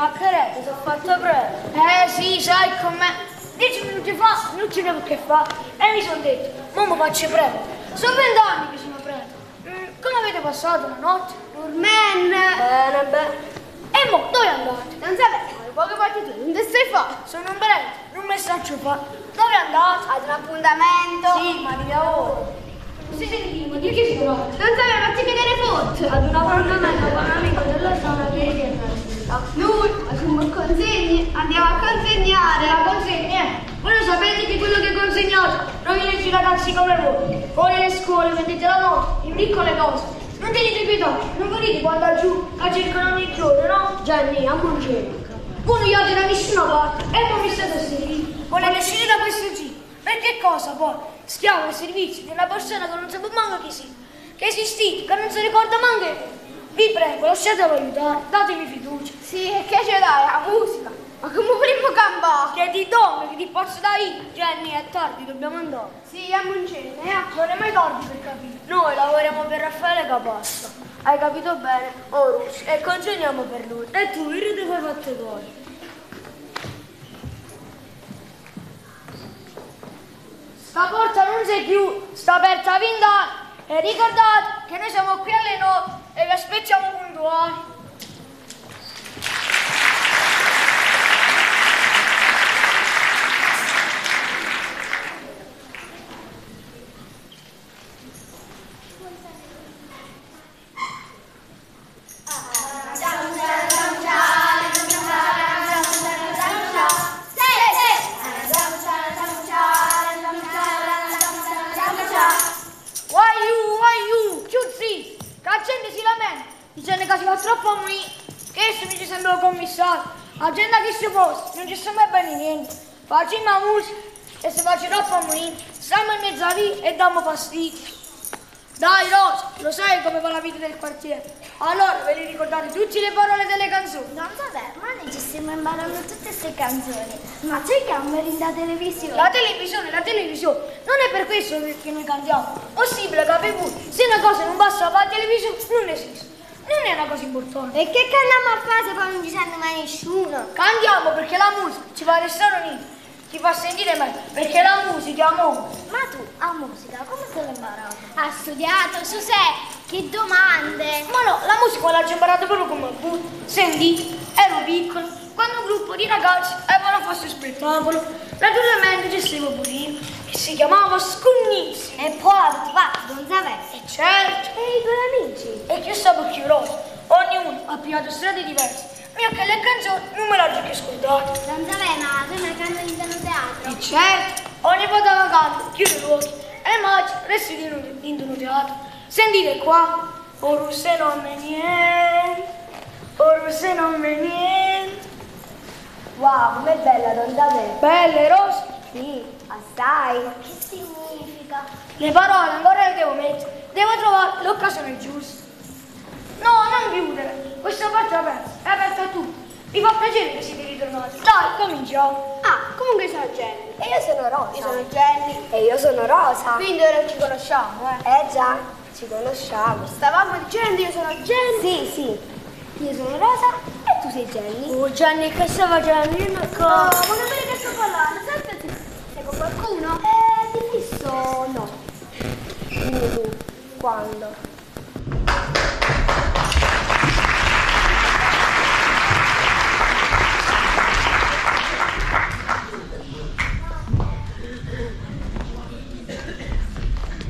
maccherette, sono fatto breve. Sì, sai com'è. 10 minuti fa non ci avevo che fa e mi sono detto, mo mi faccio prego. Sono 20 anni che sono prego. Come avete passato la notte? Bene, E mo, dove andate? non sapevo, poche partite, non te stai fa? Sono un prego, non mi saccio fa. Dove andate? Ad un appuntamento? Sì, ma di lavoro. Sì, ma di che si tratta? Non sapevo, ma ti chiedere foto? Ad un appuntamento con un amico della zona che rientra. Noi, come consegni, andiamo a consegnare. La consegna, voi lo sapete che quello che consegnate rovina i ragazzi come voi. Fuori le scuole, vendete la notte, in piccole cose. Non tenete pietà, non volete quando giù la cercano ogni giorno, no? Gianni, a buongiorno. Voi non andate da nessuna parte e non vi state a servire. Volete uscire da questo giro. Per che cosa poi? Schiavo al servizio di una persona che non sa manco chi sia, che è esistito, che non si ricorda manco. Vi prego, lasciatelo aiutare, datemi fiducia. Sì, e che ce l'hai? La musica. Ma come primo campo? Che ti do, che ti posso dare? Jenny, è tardi, dobbiamo andare. Sì, a Muncene, Non è mai tardi per capire. Noi lavoriamo per Raffaele Capassa. Hai capito bene? Orus. E consegniamo per lui. E tu, il te fai fatte cose. Sta porta non si chiude, sta aperta fin da. E ricordate che noi siamo qui alle 9 e vi aspettiamo puntuali. Dicendo che si fa troppo a morire, che esso mi ci sembra commissario. La gente che si posa, non ci sembra bene niente. Facciamo la musica e se faccio troppo a morire, stiamo in mezzo a lì e diamo fastidio. Dai Rosa, lo sai come va la vita del quartiere. Allora ve li ricordate tutte le parole delle canzoni. non sapevo, ma noi ci stiamo imparando tutte queste canzoni. Ma c'è camera in la televisione? La televisione. Non è per questo che noi cantiamo. Possibile che voi, se una cosa non passa per la televisione, non esiste. Non è una cosa importante. E che cantiamo a fare se poi non ci sente mai nessuno? Cantiamo perché la musica ci fa restare uniti, ci fa sentire meglio, perché la musica è amore. Ma tu, a musica, come te l'hai imparato? Ha studiato, su sé, che domande! Ma no, la musica l'ho imparata proprio come voi. Senti, ero piccolo, quando un gruppo di ragazzi aveva fatto spettacolo, naturalmente ci stavo pure io, che si chiamava Scugnizzi. E poi avete fatto, non sapevo. E certo. E i tuoi amici? E io stavo più rosa, ognuno ha pigliato strade diverse. Mio che le canzoni non me l'ho più ascoltate. Non sapevo, ma tu mi canti in teatro? E certo, ogni volta che canto, chiudo gli occhi e immagino resti in un teatro. Sentite qua, forse non me niente, forse non me niente. Wow, com'è bella, non sapevo. Belle rose. Sì, assai. Ma che significa? Le parole ancora le devo mettere, devo trovare l'occasione giusta. No, non chiudere, questa parte è aperta a tutti. Mi fa piacere che siete ritornati. Dai, cominciamo. Ah, comunque sono Jenny. E io sono Rosa. Io sono Jenny. E io sono Rosa. Quindi ora ci conosciamo, eh? Già, ci conosciamo. Stavamo dicendo, io sono Jenny. Sì. Io sono Rosa e tu sei Jenny. Oh Gianni, che stai facendo? Io non Oh, ma non vedi che sto parlando? Senti, sei con qualcuno? Di fisso no. Dimmi tu, quando?